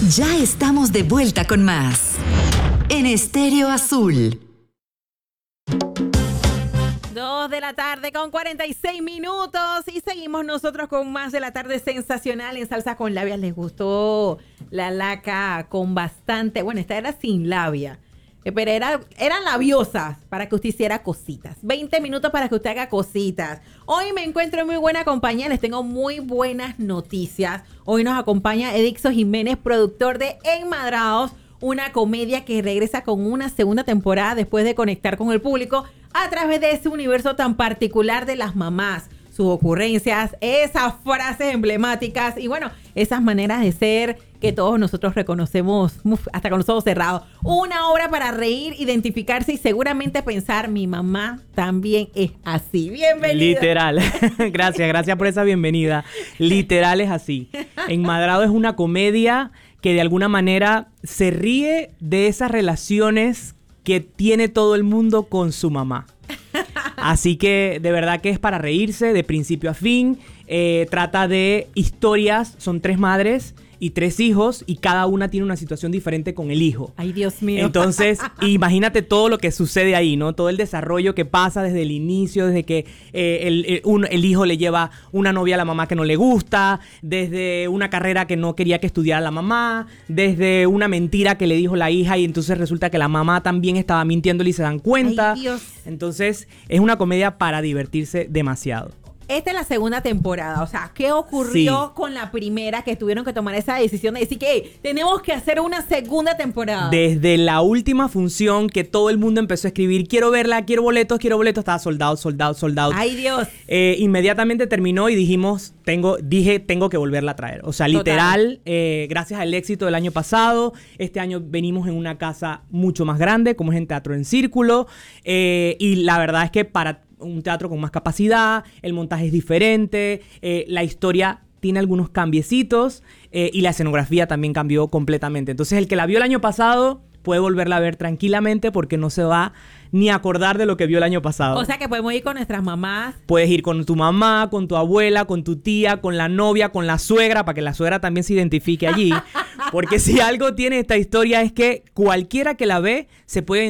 Ya estamos de vuelta con más en Estéreo Azul. 2 de la tarde con 46 minutos y seguimos nosotros con más de la tarde sensacional en Salsa con Labias. Les gustó la laca con bastante, bueno, esta era sin labia, pero eran labiosas para que usted hiciera cositas. 20 minutos para que usted haga cositas. Hoy me encuentro en muy buena compañía, les tengo muy buenas noticias. Hoy nos acompaña Edixo Jiménez, productor de Enmadrados, una comedia que regresa con una segunda temporada después de conectar con el público a través de ese universo tan particular de las mamás, sus ocurrencias, esas frases emblemáticas y bueno, esas maneras de ser que todos nosotros reconocemos hasta con los ojos cerrados. Una obra para reír, identificarse y seguramente pensar, mi mamá también es así. Bienvenida. Literal. Gracias por esa bienvenida. Literal es así. Enmadrado es una comedia que de alguna manera se ríe de esas relaciones que tiene todo el mundo con su mamá. Así que de verdad que es para reírse de principio a fin. Trata de historias, son 3 madres y 3 hijos y cada una tiene una situación diferente con el hijo. Ay, Dios mío. Entonces, imagínate todo lo que sucede ahí, ¿no? Todo el desarrollo que pasa desde el inicio, desde que el hijo le lleva una novia a la mamá que no le gusta, desde una carrera que no quería que estudiara la mamá, desde una mentira que le dijo la hija y entonces resulta que la mamá también estaba mintiéndole y se dan cuenta. Ay, Dios. Entonces, es una comedia para divertirse demasiado. Esta es la segunda temporada, o sea, ¿qué ocurrió con la primera que tuvieron que tomar esa decisión de decir que hey, tenemos que hacer una segunda temporada? Desde la última función que todo el mundo empezó a escribir, quiero verla, quiero boletos, estaba soldado. ¡Ay, Dios! Inmediatamente terminó y dijimos, tengo que volverla a traer. O sea, literal, gracias al éxito del año pasado, este año venimos en una casa mucho más grande, como es en Teatro en Círculo, y la verdad es que para un teatro con más capacidad, el montaje es diferente, la historia tiene algunos cambiecitos y la escenografía también cambió completamente. Entonces el que la vio el año pasado puede volverla a ver tranquilamente porque no se va ni a acordar de lo que vio el año pasado. O sea que podemos ir con nuestras mamás. Puedes ir con tu mamá, con tu abuela, con tu tía, con la novia, con la suegra, para que la suegra también se identifique allí. Porque si algo tiene esta historia es que cualquiera que la ve se puede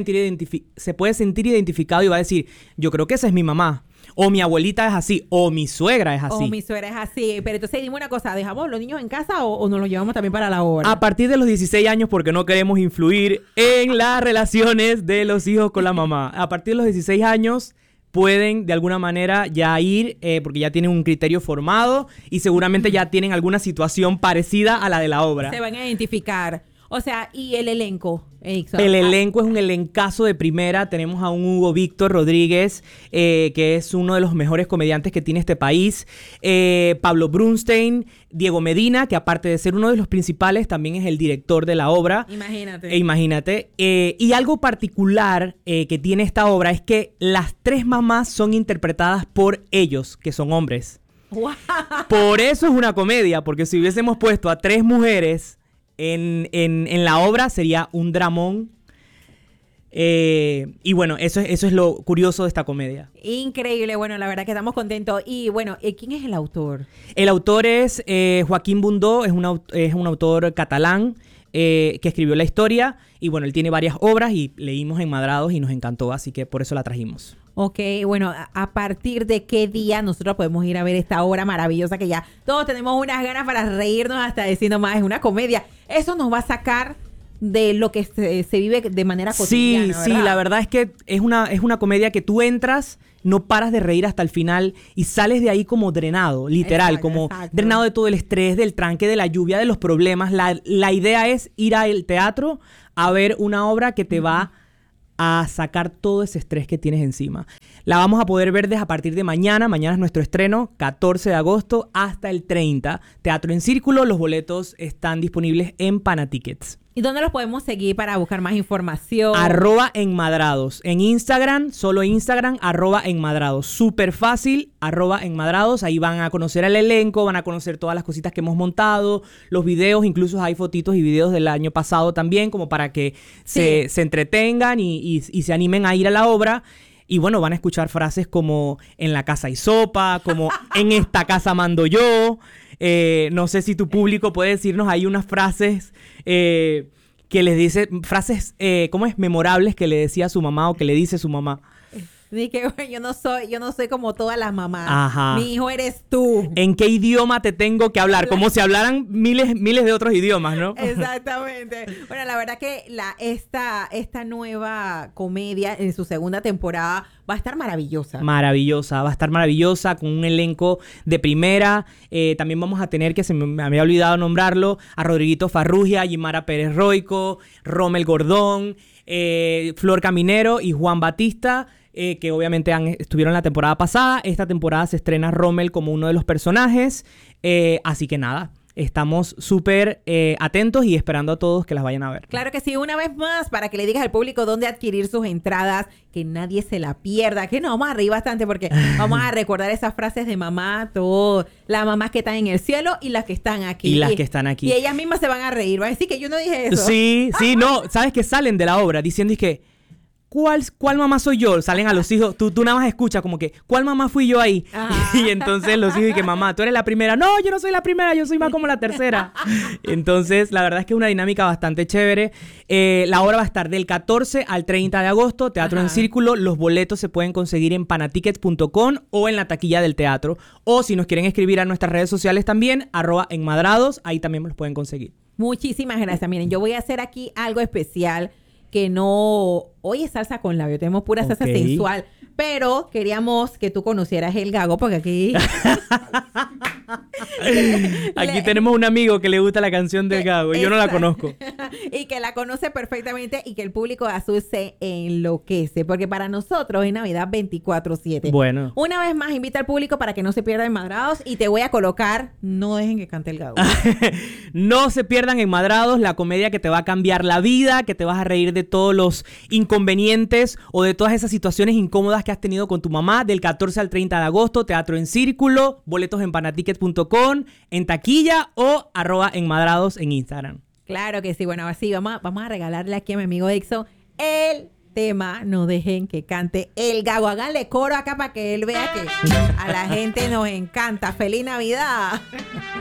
sentir identificado y va a decir, yo creo que esa es mi mamá. O mi abuelita es así, o mi suegra es así. O mi suegra es así. Pero entonces dime una cosa, ¿dejamos los niños en casa o nos los llevamos también para la obra? A partir de los 16 años, porque no queremos influir en las relaciones de los hijos con la mamá. A partir de los 16 años pueden de alguna manera ya ir, porque ya tienen un criterio formado y seguramente ya tienen alguna situación parecida a la de la obra. Se van a identificar. O sea, ¿y el elenco? El elenco es un elencazo de primera. Tenemos a un Hugo Víctor Rodríguez, que es uno de los mejores comediantes que tiene este país. Pablo Brunstein, Diego Medina, que aparte de ser uno de los principales, también es el director de la obra. Imagínate. Y algo particular que tiene esta obra es que las 3 mamás son interpretadas por ellos, que son hombres. ¡Wow! Por eso es una comedia, porque si hubiésemos puesto a 3 mujeres en la obra sería un dramón. Y bueno, eso es lo curioso de esta comedia. Increíble, bueno, la verdad que estamos contentos. Y bueno, ¿quién es el autor? El autor es Joaquín Bundó, es un autor catalán que escribió la historia. Y bueno, él tiene varias obras y leímos Enmadrados y nos encantó, así que por eso la trajimos. Ok, bueno, ¿a partir de qué día nosotros podemos ir a ver esta obra maravillosa que ya todos tenemos unas ganas para reírnos hasta decir nomás, es una comedia? Eso nos va a sacar de lo que se vive de manera cotidiana, ¿verdad? Sí, la verdad es que es una comedia que tú entras, no paras de reír hasta el final y sales de ahí como drenado, literal, exacto. Drenado de todo el estrés, del tranque, de la lluvia, de los problemas. La idea es ir al teatro a ver una obra que te va a sacar todo ese estrés que tienes encima. La vamos a poder ver desde a partir de mañana. Mañana es nuestro estreno, 14 de agosto hasta el 30. Teatro en Círculo. Los boletos están disponibles en Panatickets. ¿Y dónde los podemos seguir para buscar más información? @enmadrados. En Instagram, solo Instagram, @enmadrados. Súper fácil, @enmadrados. Ahí van a conocer al elenco, van a conocer todas las cositas que hemos montado, los videos, incluso hay fotitos y videos del año pasado también, como para que se entretengan y se animen a ir a la obra. Y bueno, van a escuchar frases como en la casa hay sopa, como en esta casa mando yo. No sé si tu público puede decirnos ahí unas frases que les dice, frases, ¿cómo es? Memorables que le decía a su mamá o que le dice su mamá. Ni que yo no soy como todas las mamás. Ajá. Mi hijo eres tú. ¿En qué idioma te tengo que hablar? Como si hablaran miles de otros idiomas, ¿no? Exactamente. Bueno, la verdad que esta nueva comedia en su segunda temporada va a estar maravillosa. Maravillosa, va a estar maravillosa con un elenco de primera. También vamos a tener, que se me había olvidado nombrarlo, a Rodriguito Farrugia, Yimara Pérez Roico, Rommel Gordón, Flor Caminero y Juan Batista. Que obviamente estuvieron la temporada pasada. Esta temporada se estrena Rommel como uno de los personajes. Así que nada, estamos súper atentos y esperando a todos que las vayan a ver. Claro que sí, una vez más, para que le digas al público dónde adquirir sus entradas, que nadie se la pierda, que nos vamos a reír bastante porque vamos a recordar esas frases de mamá, las mamás que están en el cielo y las que están aquí. Y las que están aquí. Y ellas mismas se van a reír, va a decir que yo no dije eso. Sí, no, sabes que salen de la obra diciendo es que ¿Cuál mamá soy yo? Salen a los hijos, tú nada más escuchas como que, ¿cuál mamá fui yo ahí? Y entonces los hijos y que, mamá, tú eres la primera. No, yo no soy la primera, yo soy más como la tercera. Entonces, la verdad es que es una dinámica bastante chévere. La obra va a estar del 14 al 30 de agosto, Teatro en Círculo. Los boletos se pueden conseguir en panatickets.com o en la taquilla del teatro. O si nos quieren escribir a nuestras redes sociales también, @enmadrados, ahí también los pueden conseguir. Muchísimas gracias. Miren, yo voy a hacer aquí algo especial que no... Hoy es salsa con labio, tenemos pura salsa sensual, pero queríamos que tú conocieras el gago, porque aquí... Aquí tenemos un amigo que le gusta la canción del gago y yo no la conozco. Y que la conoce perfectamente y que el público de Azul se enloquece, porque para nosotros es Navidad 24/7. Bueno. Una vez más, invita al público para que no se pierdan Enmadrados y te voy a colocar No dejen que cante el gago. No se pierdan Enmadrados, la comedia que te va a cambiar la vida, que te vas a reír de todos los inconvenientes o de todas esas situaciones incómodas que has tenido con tu mamá, del 14 al 30 de agosto, Teatro en Círculo, boletos en panatickets.com, en taquilla o @enmadrados en Instagram. Claro que sí. Bueno, así vamos a regalarle aquí a mi amigo Dixon el tema No dejen que cante el gago. Háganle coro acá para que él vea que a la gente nos encanta. ¡Feliz Navidad!